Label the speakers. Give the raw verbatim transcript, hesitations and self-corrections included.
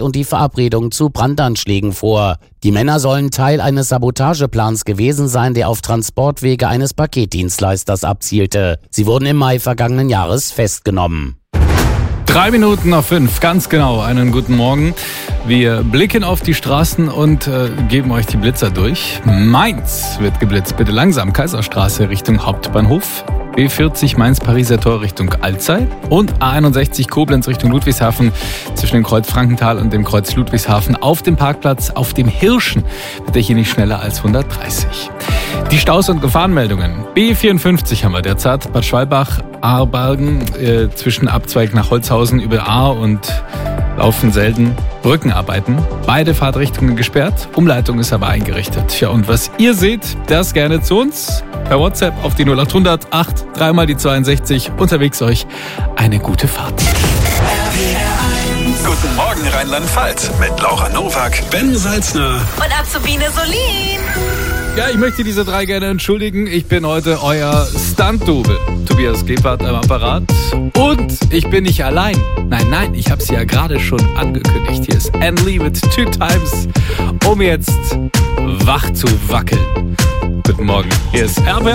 Speaker 1: und die Verabredung zu Brandanschlägen vor. Die Männer sollen Teil eines Sabotageplans gewesen sein, der auf Transportwege eines Paketdienstleisters abzielte. Sie wurden im Mai vergangenen Jahres festgenommen.
Speaker 2: Drei Minuten nach fünf, ganz genau. Einen guten Morgen. Wir blicken auf die Straßen und äh, geben euch die Blitzer durch. Mainz wird geblitzt. Bitte langsam. Kaiserstraße Richtung Hauptbahnhof. B vierzig Mainz-Pariser Tor Richtung Alzey. Und A einundsechzig Koblenz Richtung Ludwigshafen zwischen dem Kreuz Frankenthal und dem Kreuz Ludwigshafen. Auf dem Parkplatz auf dem Hirschen wird er hier nicht schneller als hundertdreißig. Die Staus- und Gefahrenmeldungen. B vierundfünfzig haben wir derzeit. Bad Schwalbach, Aarbergen, äh, zwischen Abzweig nach Holzhausen über Ahr und Laufen-Selden. Brückenarbeiten. Beide Fahrtrichtungen gesperrt. Umleitung ist aber eingerichtet. Ja, und was ihr seht, das gerne zu uns. Per WhatsApp auf die null acht hundert acht, dreimal die zweiundsechzig. Unterwegs euch eine gute Fahrt.
Speaker 3: Guten Morgen Rheinland-Pfalz mit Laura Nowak, Ben Salzner
Speaker 4: und Azubine Solin.
Speaker 2: Ja, ich möchte diese drei gerne entschuldigen. Ich bin heute euer Stunt-Double. Tobias Gebhardt am Apparat. Und ich bin nicht allein. Nein, nein, ich habe sie ja gerade schon angekündigt. Hier ist Anne Lee mit Two Times, um jetzt wach zu wackeln. Guten Morgen. Hier ist R B R.